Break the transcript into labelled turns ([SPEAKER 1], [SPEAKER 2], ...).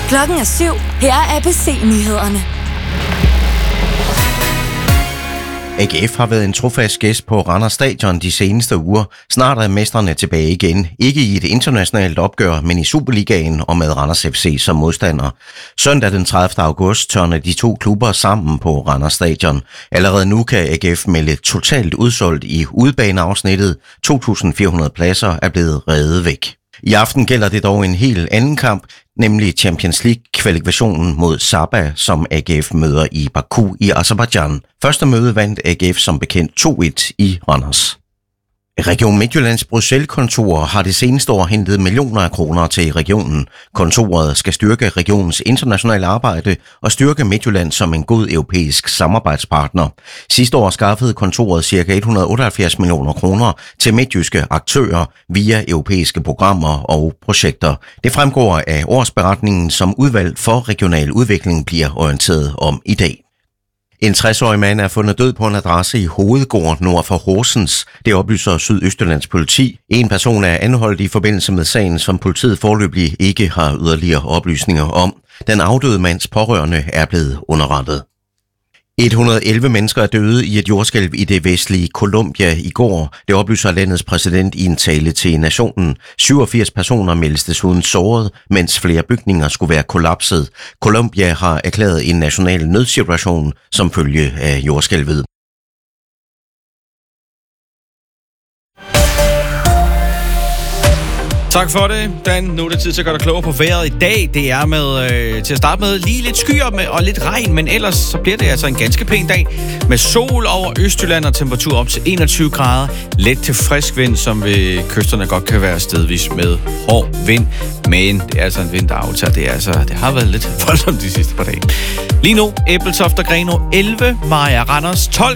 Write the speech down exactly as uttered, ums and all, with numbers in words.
[SPEAKER 1] Klokken er syv. Her er A B C-nyhederne.
[SPEAKER 2] A G F har været en trofast gæst på Randers Stadion de seneste uger. Snart er mestrene tilbage igen. Ikke i et internationalt opgør, men i Superligaen og med Randers F C som modstander. Søndag den tredivte august tørner de to klubber sammen på Randers Stadion. Allerede nu kan A G F melde totalt udsolgt i udbaneafsnittet. to tusind fire hundrede pladser er blevet revet væk. I aften gælder det dog en helt anden kamp, nemlig Champions League-kvalifikationen mod Saba, som A G F møder i Baku i Aserbajdsjan. Første møde vandt A G F som bekendt to et i Randers. Region Midtjyllands Bruxelles-kontor har det seneste år hentet millioner af kroner til regionen. Kontoret skal styrke regionens internationale arbejde og styrke Midtjylland som en god europæisk samarbejdspartner. Sidste år skaffede kontoret ca. et hundrede og otteoghalvfjerds millioner kroner til midtjyske aktører via europæiske programmer og projekter. Det fremgår af årsberetningen, som udvalg for regional udvikling bliver orienteret om i dag. En tres-årig mand er fundet død på en adresse i Hovedgård nord for Horsens. Det oplyser Sydøstjyllands politi. En person er anholdt i forbindelse med sagen, som politiet foreløbig ikke har yderligere oplysninger om. Den afdøde mands pårørende er blevet underrettet. et hundrede og elleve mennesker er døde i et jordskælv i det vestlige Colombia i går. Det oplyser landets præsident i en tale til nationen. syvogfirs personer meldes desuden såret, mens flere bygninger skulle være kollapset. Colombia har erklæret en national nødsituation som følge af jordskælvet.
[SPEAKER 3] Tak for det, Dan. Nu er det tid til at gøre dig klogere på vejret i dag. Det er med øh, til at starte med lige lidt skyer med, og lidt regn, men ellers så bliver det altså en ganske pæn dag med sol over Østjylland og temperatur op til enogtyve grader. Let til frisk vind, som ved kysterne godt kan være stedvis med hård vind. Men det er altså en vind, der aftager. Det, er altså, det har været lidt voldsomt de sidste par dage. Lige nu, Ebeltoft og Grenaa elleve, Maja Randers tolv